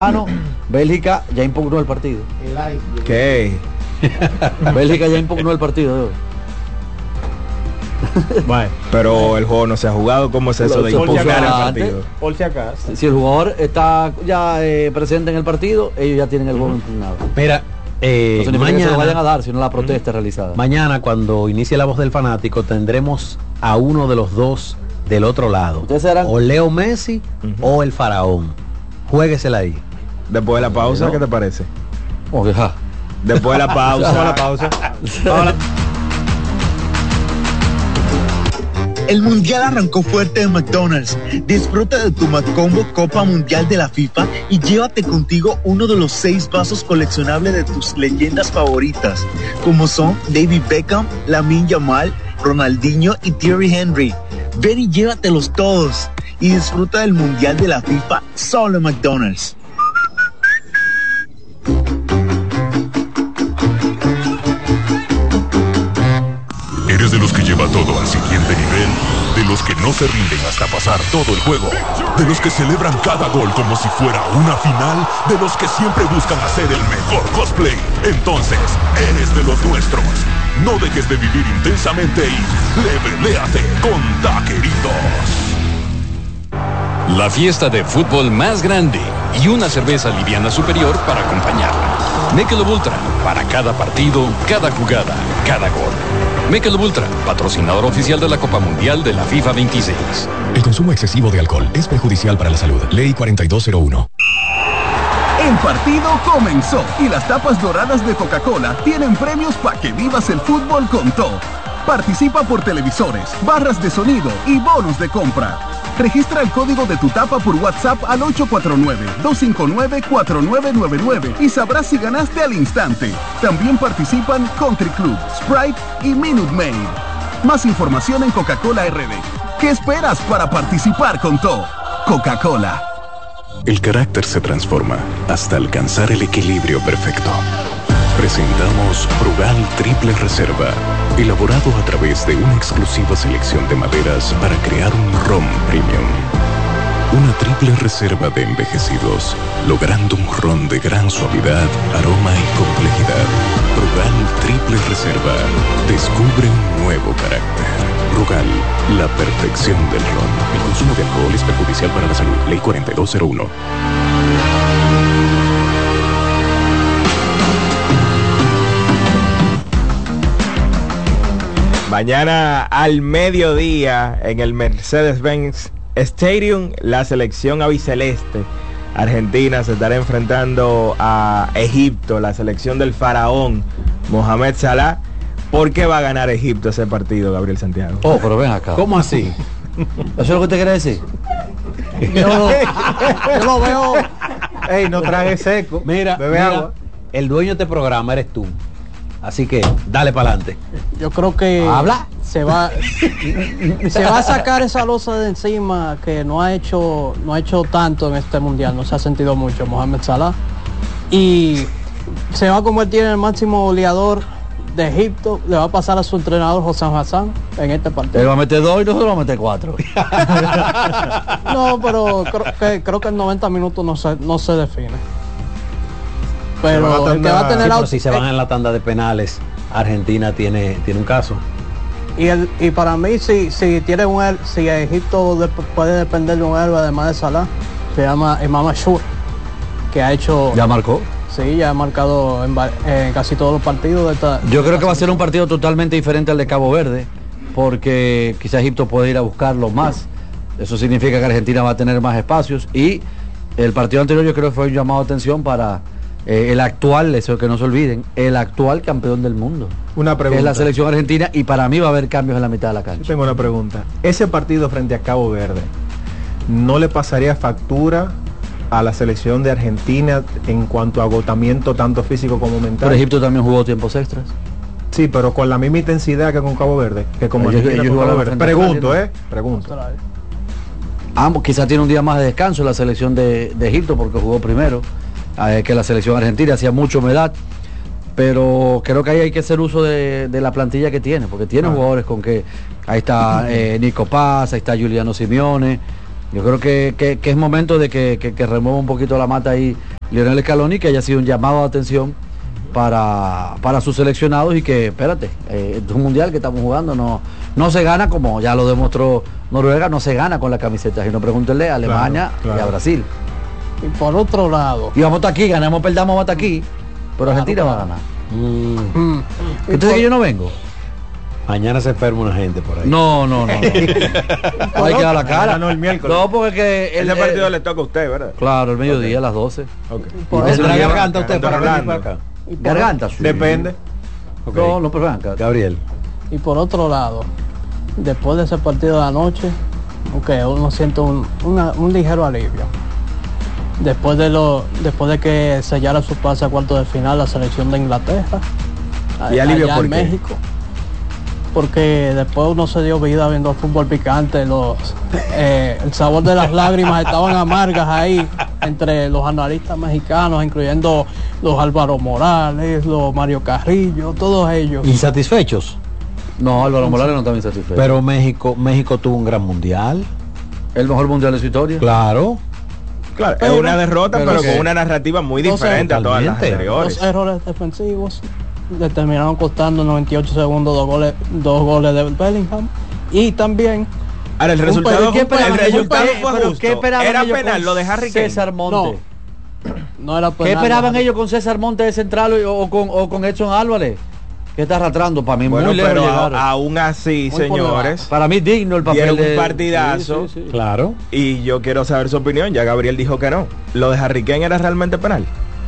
Bélgica ya impugnó el partido. ¿Qué? Bélgica ya impugnó el partido. Bueno, pero el juego no se ha jugado. ¿Cómo es eso de impugnar el partido? Por si acaso. Si el jugador está ya presente en el partido, ellos ya tienen el juego impugnado. Mira, mañana que se lo vayan a dar, sino la protesta realizada. Mañana, cuando inicie la voz del fanático, tendremos a uno de los dos del otro lado. ¿Ustedes serán? O Leo Messi o el Faraón. Juéguesela ahí. Después de la pausa, ¿qué te parece? Después Después de la pausa. de la pausa. El Mundial arrancó fuerte en McDonald's. Disfruta de tu McCombo Copa Mundial de la FIFA y llévate contigo uno de los 6 vasos coleccionables de tus leyendas favoritas, como son David Beckham, Lamine Yamal, Ronaldinho y Thierry Henry. Ven y llévatelos todos y disfruta del Mundial de la FIFA solo en McDonald's. ¿Eres de los que lleva todo al siguiente nivel? ¿De los que no se rinden hasta pasar todo el juego? ¿De los que celebran cada gol como si fuera una final? ¿De los que siempre buscan hacer el mejor cosplay? Entonces, eres de los nuestros. No dejes de vivir intensamente y leveléate con Taqueritos. La fiesta de fútbol más grande y una cerveza liviana superior para acompañarla. Michelob Ultra, para cada partido, cada jugada, cada gol. Michelob Ultra, patrocinador oficial de la Copa Mundial de la FIFA 26. El consumo excesivo de alcohol es perjudicial para la salud. Ley 4201. El partido comenzó y las tapas doradas de Coca-Cola tienen premios para que vivas el fútbol con todo. Participa por televisores, barras de sonido y bonos de compra. Registra el código de tu tapa por WhatsApp al 849-259-4999 y sabrás si ganaste al instante. También participan Country Club, Sprite y Minute Maid. Más información en Coca-Cola RD. ¿Qué esperas para participar con todo? Coca-Cola. El carácter se transforma hasta alcanzar el equilibrio perfecto. Presentamos Brugal Triple Reserva, elaborado a través de una exclusiva selección de maderas para crear un ron premium. Una triple reserva de envejecidos, logrando un ron de gran suavidad, aroma y complejidad. Brugal Triple Reserva, descubre un nuevo carácter. Brugal, la perfección del ron. El consumo de alcohol es perjudicial para la salud. Ley 4201. Mañana al mediodía en el Mercedes-Benz Stadium, la selección albiceleste argentina se estará enfrentando a Egipto, la selección del faraón Mohamed Salah. ¿Por qué va a ganar Egipto ese partido, Gabriel Santiago? Pero ven acá. ¿Cómo así? ¿Eso es lo que te quiere decir? Yo lo veo. Ey, no trague seco. Mira, agua. El dueño de este programa eres tú. Así que dale para adelante. Yo creo que habla. Se va a sacar esa losa de encima que no ha hecho tanto en este mundial, no se ha sentido mucho Mohamed Salah, y se va a convertir en el máximo goleador de Egipto. Le va a pasar a su entrenador Hossam Hassan en este partido. Él va a meter 2 y nosotros vamos a meter 4. No, pero creo que en 90 minutos no se define. Pero el que va a tener si se van en la tanda de penales, Argentina tiene un caso. Y para mí, si Egipto puede depender de un héroe además de Salah, se llama Imam Ashur, que ha hecho... ¿Ya marcó? Sí, ya ha marcado en casi todos los partidos de esta... Yo creo que va a ser un partido totalmente diferente al de Cabo Verde, porque quizá Egipto puede ir a buscarlo más. Eso significa que Argentina va a tener más espacios, y el partido anterior yo creo que fue un llamado de atención para... el actual, eso que no se olviden, el actual campeón del mundo. Una pregunta. Es la selección argentina, y para mí va a haber cambios en la mitad de la cancha. Yo tengo una pregunta. Ese partido frente a Cabo Verde, ¿no le pasaría factura a la selección de Argentina en cuanto a agotamiento tanto físico como mental? Pero Egipto también jugó tiempos extras. Sí, pero con la misma intensidad que con Cabo Verde, que como Argentina con Cabo Verde. Pregunto. Ambos quizás tiene un día más de descanso la selección de Egipto, porque jugó primero que la selección argentina, hacía mucha humedad, pero creo que ahí hay que hacer uso de la plantilla que tiene, porque tiene jugadores con que ahí está Nico Paz, ahí está Giuliano Simeone, Yo creo que es momento de que remueva un poquito la mata ahí Lionel Scaloni, que haya sido un llamado de atención para sus seleccionados y que, espérate, es un mundial que estamos jugando, no se gana, como ya lo demostró Noruega, no se gana con la camiseta, sino pregúntenle a Alemania y a Brasil. Y por otro lado, y vamos a estar aquí, ganamos, perdamos, vamos a estar aquí, pero Argentina va a ganar. Entonces que yo no vengo. Mañana se enferma una gente por ahí. No. Hay que dar la cara. No, el miércoles. No, porque ese partido le toca a usted, ¿verdad? Claro, el mediodía a las 12. ¿Es una garganta usted para venir para acá? Garganta, sí. Depende. Okay. No, pero venga. Gabriel. Y por otro lado, después de ese partido de anoche, uno siente un ligero alivio. Después de que sellara su pase a cuartos de final la selección de Inglaterra. ¿Y alivio allá por en qué? México. Porque después uno se dio vida viendo fútbol picante, el sabor de las lágrimas estaban amargas ahí entre los analistas mexicanos, incluyendo los Álvaro Morales, los Mario Carrillo, todos ellos. ¿Insatisfechos? No, Álvaro Morales no estaba insatisfecho. Pero México tuvo un gran mundial. El mejor mundial de su historia. Claro, es una derrota, pero con una narrativa muy diferente a todas las anteriores. Los errores defensivos le terminaron costando 98 segundos dos goles de Bellingham. Y también ahora el resultado fue justo. ¿Qué esperaban era ellos penal con lo de Harry Kane? César Monte? No era penal. ¿Qué esperaban ellos con César Monte de central o con Edson Álvarez? Que está arrastrando, para mí muy lejos pero llegaron. aún así, Muy señores, para mí digno el papel dieron un partidazo. Sí. claro. Y yo quiero saber su opinión. Ya Gabriel dijo que no. ¿Lo de Harry Kane era realmente penal?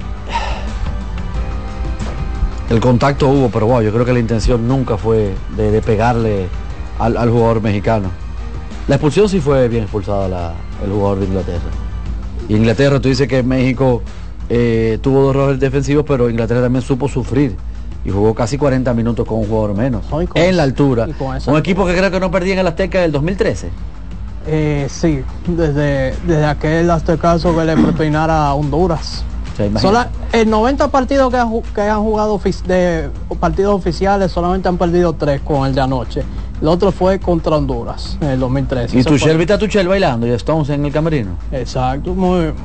El contacto hubo, pero wow, yo creo que la intención nunca fue de pegarle al jugador mexicano. La expulsión sí fue bien expulsada el jugador de Inglaterra. Y Inglaterra, tú dices que México tuvo 2 errores defensivos, pero Inglaterra también supo sufrir y jugó casi 40 minutos con un jugador menos, en la altura. Un equipo que creo que no perdía en el Azteca del 2013. Sí, desde aquel Aztecaso que le propinara a Honduras. El 90 partidos que han jugado de partidos oficiales, solamente han perdido 3 con el de anoche. El otro fue contra Honduras en el 2013. Y Tuchel, ¿viste a Tuchel bailando y Stones en el camerino? Exacto, un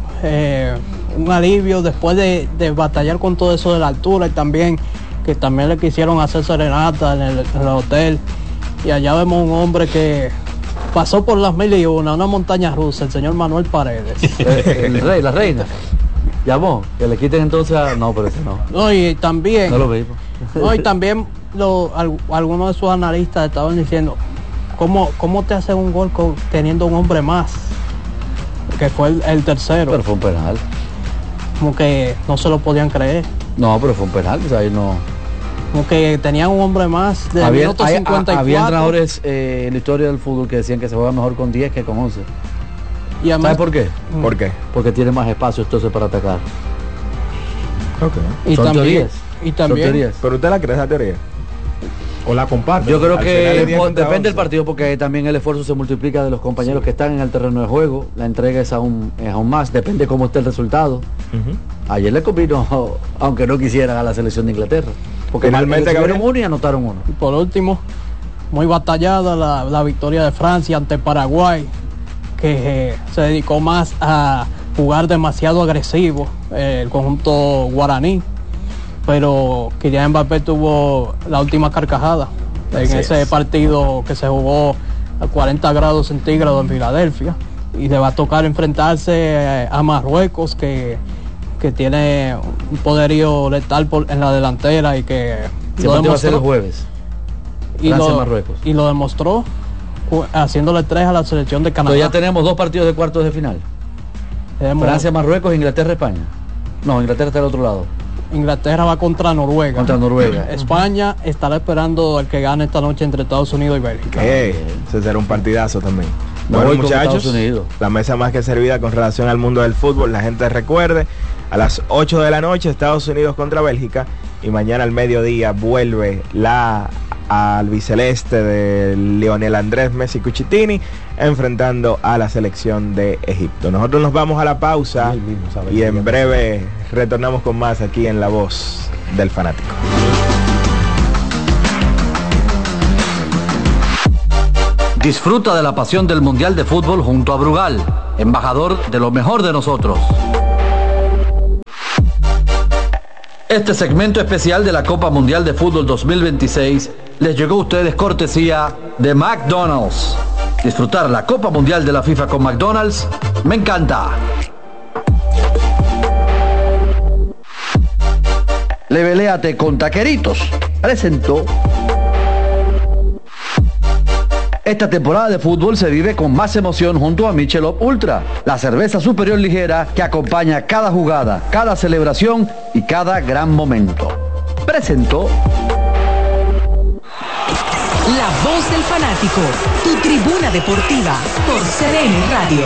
alivio después de batallar con todo eso de la altura y también que también le quisieron hacer serenata en el hotel. Y allá vemos un hombre que pasó por las 1001, una montaña rusa, el señor Manuel Paredes. El rey, la reina. Llamó, que le quiten entonces no, pero ese no. No, y también. No lo vimos. No, y también algunos de sus analistas estaban diciendo, ¿cómo te hacen un gol teniendo un hombre más? Que fue el tercero. Pero fue un penal. Como que no se lo podían creer. No, pero fue un penal, o sea, ahí no. Como que tenían un hombre más de minuto 54. Había entrenadores en la historia del fútbol que decían que se juega mejor con 10 que con 11. Y además, ¿sabes por qué? ¿Por qué? Porque tiene más espacio entonces para atacar. Okay. Y Son también, teorías. Y también. Son teorías. ¿Pero usted la cree esa teoría? ¿O la comparte? Yo creo que depende del partido, porque también el esfuerzo se multiplica de los compañeros que están en el terreno de juego. La entrega es aún más. Depende cómo esté el resultado. Ayer le convino, aunque no quisieran, a la selección de Inglaterra. Porque finalmente ganaron uno y anotaron uno. Y por último, muy batallada la victoria de Francia ante Paraguay, que se dedicó más a jugar demasiado agresivo el conjunto guaraní, pero Kylian Mbappé tuvo la última carcajada en ese partido que se jugó a 40 grados centígrados en Filadelfia, y le va a tocar enfrentarse a Marruecos, que tiene un poderío letal en la delantera y que lo va a ser el jueves. Marruecos. Y lo demostró haciéndole 3 a la selección de Canadá. Entonces ya tenemos 2 partidos de cuartos de final. Francia, Marruecos, Inglaterra, España. No, Inglaterra está al otro lado. Inglaterra va contra Noruega. España estará esperando el que gane esta noche entre Estados Unidos y Bélgica. Ese será un partidazo también. Bueno, muchachos, la mesa más que servida con relación al mundo del fútbol. La gente recuerde, a las 8 de la noche Estados Unidos contra Bélgica, y mañana al mediodía vuelve la albiceleste de Lionel Andrés Messi Cucitini enfrentando a la selección de Egipto. Nosotros nos vamos a la pausa y en breve retornamos con más aquí en La Voz del Fanático. Disfruta de la pasión del Mundial de Fútbol junto a Brugal, embajador de lo mejor de nosotros. Este segmento especial de la Copa Mundial de Fútbol 2026 les llegó a ustedes cortesía de McDonald's. Disfrutar la Copa Mundial de la FIFA con McDonald's me encanta. Leveleate con Taqueritos presentó. Esta temporada de fútbol se vive con más emoción junto a Michelob Ultra, la cerveza superior ligera que acompaña cada jugada, cada celebración y cada gran momento. Presentó. La voz del fanático, tu tribuna deportiva por CDN Radio.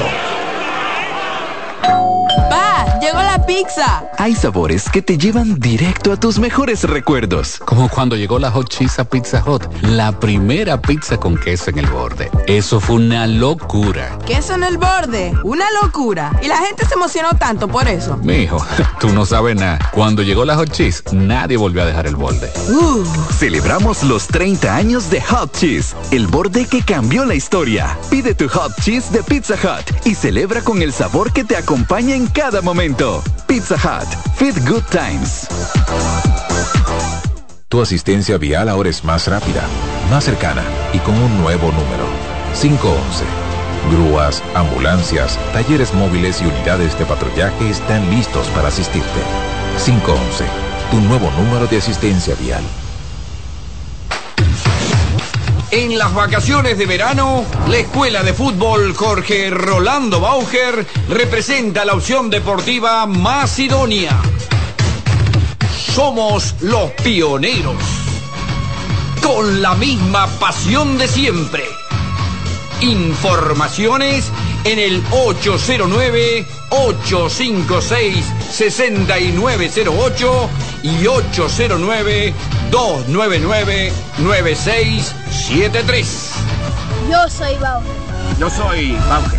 ¡Pa! ¡Llegó la pizza! Hay sabores que te llevan directo a tus mejores recuerdos. Como cuando llegó la Hot Cheese a Pizza Hut, la primera pizza con queso en el borde. Eso fue una locura. ¿Queso en el borde? ¡Una locura! Y la gente se emocionó tanto por eso. Mijo, tú no sabes nada. Cuando llegó la Hot Cheese, nadie volvió a dejar el borde. Celebramos los 30 años de Hot Cheese, el borde que cambió la historia. Pide tu Hot Cheese de Pizza Hut y celebra con el sabor que te acompaña en cada momento. Pizza Hut, Fit Good Times. Tu asistencia vial ahora es más rápida, más cercana y con un nuevo número. 511. Grúas, ambulancias, talleres móviles y unidades de patrullaje están listos para asistirte. 511. Tu nuevo número de asistencia vial. En las vacaciones de verano, la Escuela de Fútbol Jorge Rolando Bauger representa la opción deportiva más idónea. Somos los pioneros, con la misma pasión de siempre. Informaciones en el 809-856-6908 y 809-299-9673. Yo soy Bauer. Yo soy Bauer.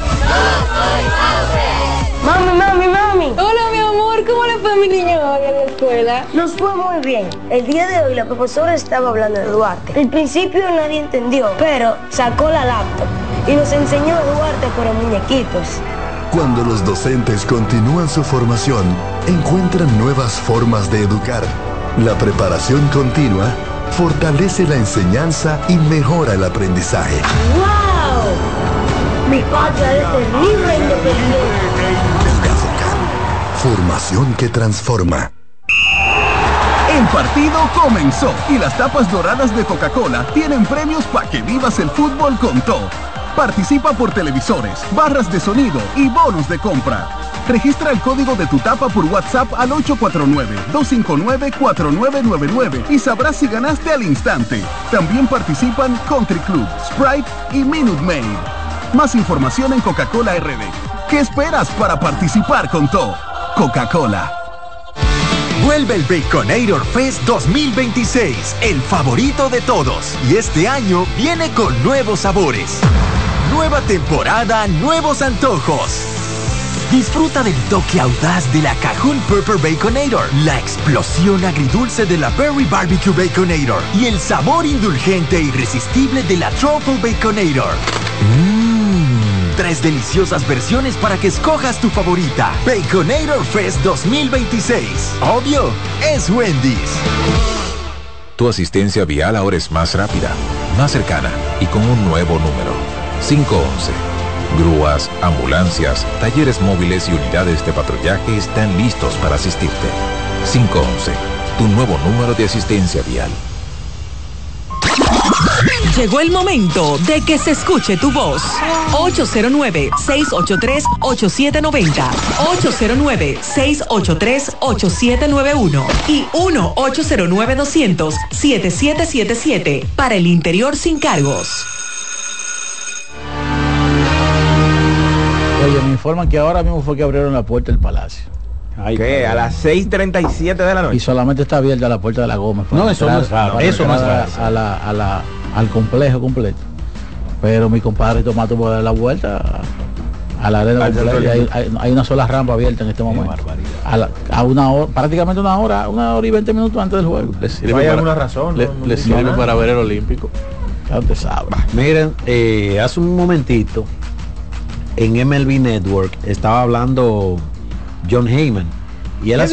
Mami. Hola, mi amor. ¿Cómo le fue a mi niño hoy en la escuela? Nos fue muy bien. El día de hoy la profesora estaba hablando de Duarte. Al principio nadie entendió, pero sacó la laptop y nos enseñó a Duarte para muñequitos. Cuando los docentes continúan su formación, encuentran nuevas formas de educar. La preparación continua fortalece la enseñanza y mejora el aprendizaje. ¡Wow! Mi patria es terrible independiente. Formación que transforma. El partido comenzó y las tapas doradas de Coca-Cola tienen premios para que vivas el fútbol con todo. Participa por televisores, barras de sonido y bonos de compra. Registra el código de tu tapa por WhatsApp al 849-259-4999 y sabrás si ganaste al instante. También participan Country Club, Sprite y Minute Maid. Más información en Coca-Cola RD. ¿Qué esperas para participar con todo? Coca-Cola. Vuelve el Baconator Fest 2026, el favorito de todos. Y este año viene con nuevos sabores. Nueva temporada, nuevos antojos. Disfruta del toque audaz de la Cajun Pepper Baconator, la explosión agridulce de la Berry Barbecue Baconator y el sabor indulgente e irresistible de la Truffle Baconator. 3 deliciosas versiones para que escojas tu favorita. Baconator Fest 2026. Obvio, es Wendy's. Tu asistencia vial ahora es más rápida, más cercana y con un nuevo número. 511. Grúas, ambulancias, talleres móviles y unidades de patrullaje están listos para asistirte. 511. Tu nuevo número de asistencia vial. Llegó el momento de que se escuche tu voz. 809-683-8790, 809-683-8791 y 1-809-200-7777 para el interior sin cargos. Oye, me informan que ahora mismo fue que abrieron la puerta del palacio. ¿Qué? A las 6:37 de la noche. Y solamente está abierta la puerta de la Goma. No, eso no es raro. Eso no es raro. Al complejo completo. Pero mi compadre Tomato puede dar la vuelta a la arena completa. Hay una sola rampa abierta en este momento. A una hora, prácticamente una hora y 20 minutos antes del juego. ¿Hay alguna razón? Le sirve para ver el Olímpico. Ya te sabes. Miren, hace un momentito en MLB Network estaba hablando John Heyman y él